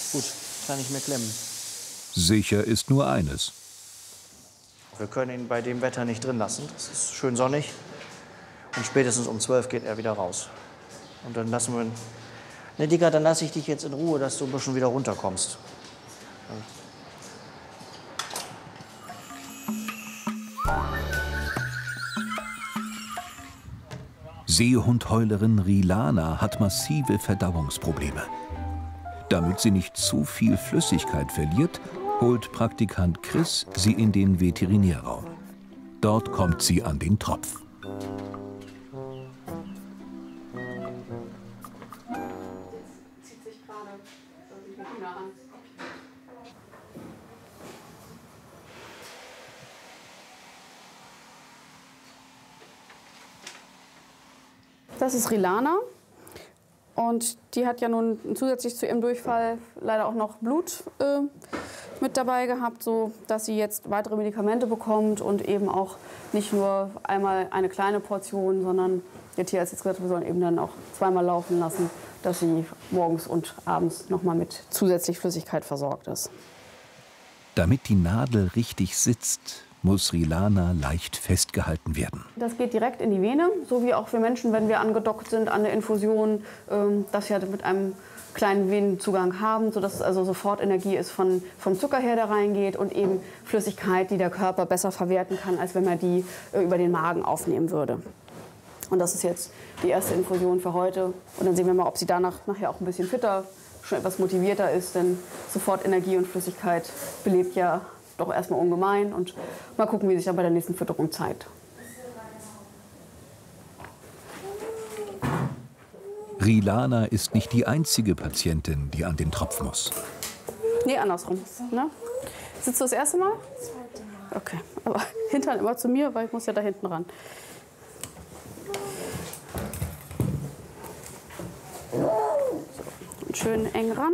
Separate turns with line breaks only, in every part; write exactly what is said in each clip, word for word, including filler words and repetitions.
Gut, kann ich mir klemmen.
Sicher ist nur eines.
Wir können ihn bei dem Wetter nicht drin lassen. Es ist schön sonnig. Und spätestens um zwölf geht er wieder raus. Und dann lassen wir ihn. Ne, Dicker, dann lasse ich dich jetzt in Ruhe, dass du ein bisschen wieder runterkommst.
Seehundheulerin Rilana hat massive Verdauungsprobleme. Damit sie nicht zu viel Flüssigkeit verliert, holt Praktikant Chris sie in den Veterinärraum. Dort kommt sie an den Tropf.
Das ist Rilana und die hat ja nun zusätzlich zu ihrem Durchfall leider auch noch Blut äh, mit dabei gehabt, so dass sie jetzt weitere Medikamente bekommt und eben auch nicht nur einmal eine kleine Portion, sondern der Tierarzt hat gesagt, wir sollen eben dann auch zweimal laufen lassen, dass sie morgens und abends noch mal mit zusätzlich Flüssigkeit versorgt ist.
Damit die Nadel richtig sitzt, muss Rilana leicht festgehalten werden.
Das geht direkt in die Vene, so wie auch wir Menschen, wenn wir angedockt sind an der Infusion, ähm, das ja mit einem kleinen Venenzugang haben, sodass es also sofort Energie ist von, vom Zucker her, der reingeht und eben Flüssigkeit, die der Körper besser verwerten kann, als wenn man die äh, über den Magen aufnehmen würde. Und das ist jetzt die erste Infusion für heute. Und dann sehen wir mal, ob sie danach nachher auch ein bisschen fitter, schon etwas motivierter ist, denn sofort Energie und Flüssigkeit belebt ja doch erstmal ungemein und mal gucken, wie sich dann bei der nächsten Fütterung zeigt.
Rilana ist nicht die einzige Patientin, die an den Tropf muss.
Nee, andersrum. Ne? Sitzt du das erste Mal? Okay, aber Hintern immer zu mir, weil ich muss ja da hinten ran. So, und schön eng ran.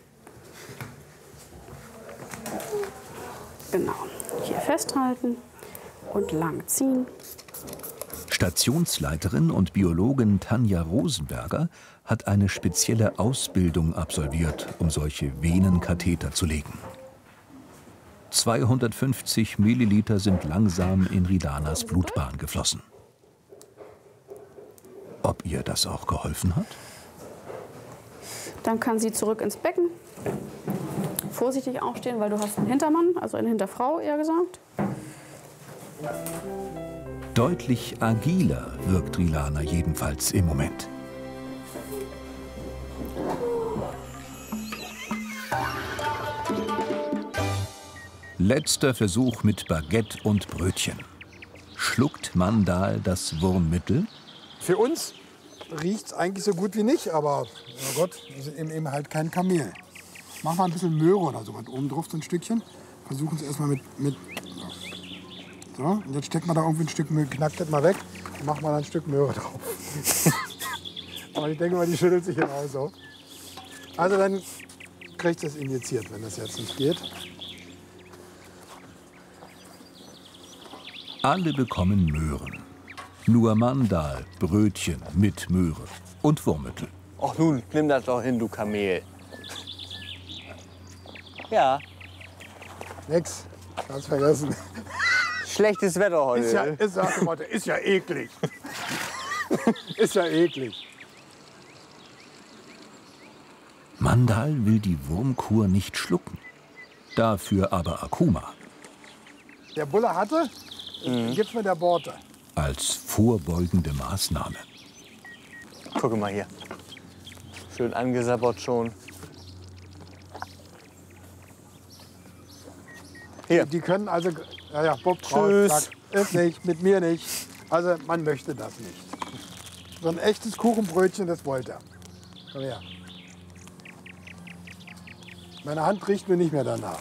Genau, hier festhalten und lang ziehen.
Stationsleiterin und Biologin Tanja Rosenberger hat eine spezielle Ausbildung absolviert, um solche Venenkatheter zu legen. zweihundertfünfzig Milliliter sind langsam in Rilanas Blutbahn geflossen. Ob ihr das auch geholfen hat?
Dann kann sie zurück ins Becken. Vorsichtig aufstehen, weil du hast einen Hintermann, also eine Hinterfrau eher gesagt.
Deutlich agiler wirkt Rilana jedenfalls im Moment. Letzter Versuch mit Baguette und Brötchen. Schluckt Mandal das Wurmmittel?
Für uns riecht es eigentlich so gut wie nicht, aber oh Gott, wir sind eben, eben halt kein Kamel. Mach mal ein bisschen Möhre oder so, oben drauf so ein Stückchen. Versuchen es erstmal mit, mit. So, und jetzt steckt man da irgendwie ein Stück Möhre, knackt das mal weg und macht mal ein Stück Möhre drauf. Aber ich denke mal, die schüttelt sich genauso. Also dann kriegt es injiziert, wenn das jetzt nicht geht.
Alle bekommen Möhren. Nur Mandal Brötchen mit Möhre und Wurmmittel.
Ach nun, nimm das doch hin, du Kamel. Ja.
Nix, ganz vergessen.
Schlechtes Wetter heute.
Ist ja, ist, ja, ist ja eklig. Ist ja eklig.
Mandal will die Wurmkur nicht schlucken. Dafür aber Akuma.
Der Bulle hatte, mhm. Gibt's mit der Borte.
Als vorbeugende Maßnahme.
Guck mal hier. Schön angesabbert schon. Hier.
Die können also, ja, ja, Bob
Tschüss.
Raus, sagt, ist nicht, mit mir nicht. Also man möchte das nicht. So ein echtes Kuchenbrötchen, das wollte er. Komm her. Meine Hand riecht mir nicht mehr danach.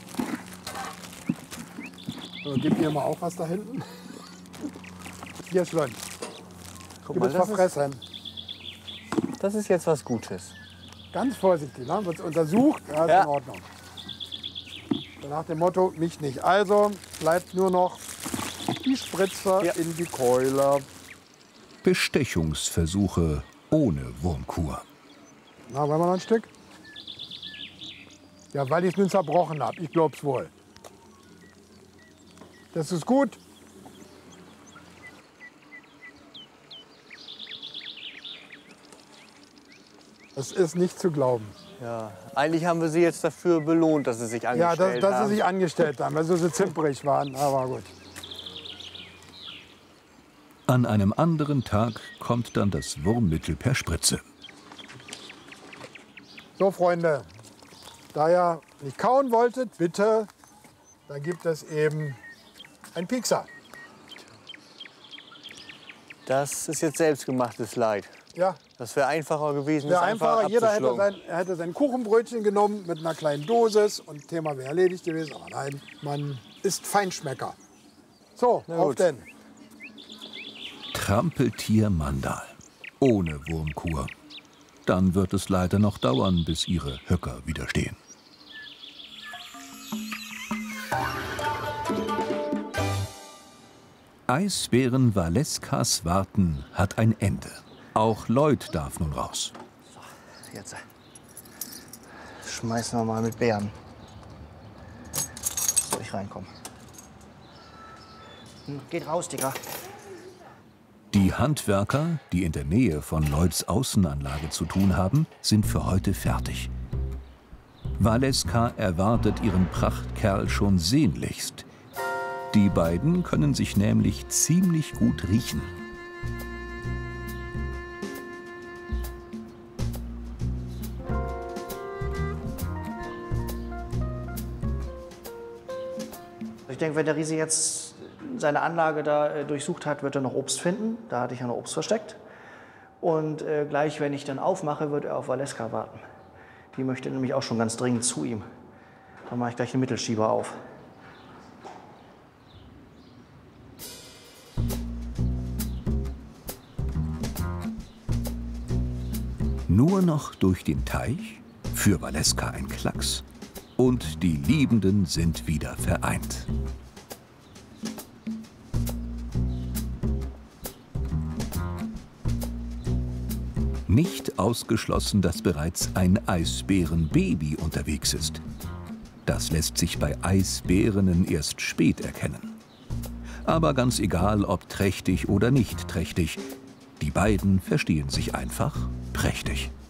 So, gib mir mal auch was da hinten. Hier, Schlund.
Guck
Gib
mal,
es
das
verfressen.
Ist, das ist jetzt was Gutes.
Ganz vorsichtig, ne? Wird untersucht, ja, ist
Ja.
in Ordnung. So nach dem Motto, mich nicht. Also bleibt nur noch die Spritze
Ja.
in die Keule.
Bestechungsversuche ohne Wurmkur.
Na, wollen wir noch ein Stück? Ja, weil ich es nun zerbrochen habe. Ich glaub's wohl. Das ist gut. Das ist nicht zu glauben.
Ja, eigentlich haben wir sie jetzt dafür belohnt, dass sie sich
Ja,
angestellt
dass, dass
haben.
sie sich angestellt haben, weil sie so zimperig waren. Aber gut.
An einem anderen Tag kommt dann das Wurmmittel per Spritze.
So, Freunde, da ihr nicht kauen wolltet, bitte, da gibt es eben ein Piekser.
Das ist jetzt selbstgemachtes Leid.
Ja,
Das wäre einfacher gewesen,
wäre
das einfach
einfacher. Jeder hätte
abzuschlucken.
sein, hätte sein Kuchenbrötchen genommen mit einer kleinen Dosis und Thema wäre erledigt gewesen. Aber nein, man ist Feinschmecker. So,
Na
auf
gut.
denn.
Trampeltier Mandal. Ohne Wurmkur. Dann wird es leider noch dauern, bis ihre Höcker widerstehen. Eisbären Waleskas Warten hat ein Ende. Auch Lloyd darf nun raus.
Jetzt schmeißen wir mal mit Bären. Soll ich reinkommen? Hm, geht raus, Digga.
Die Handwerker, die in der Nähe von Lloyds Außenanlage zu tun haben, sind für heute fertig. Waleska erwartet ihren Prachtkerl schon sehnlichst. Die beiden können sich nämlich ziemlich gut riechen.
Ich denke, wenn der Riese jetzt seine Anlage da äh, durchsucht hat, wird er noch Obst finden. Da hatte ich ja noch Obst versteckt. Und äh, gleich, wenn ich dann aufmache, wird er auf Waleska warten. Die möchte nämlich auch schon ganz dringend zu ihm. Dann mache ich gleich den Mittelschieber auf.
Nur noch durch den Teich, für Waleska ein Klacks. Und die Liebenden sind wieder vereint. Nicht ausgeschlossen, dass bereits ein Eisbärenbaby unterwegs ist. Das lässt sich bei Eisbärinnen erst spät erkennen. Aber ganz egal, ob trächtig oder nicht trächtig, die beiden verstehen sich einfach prächtig.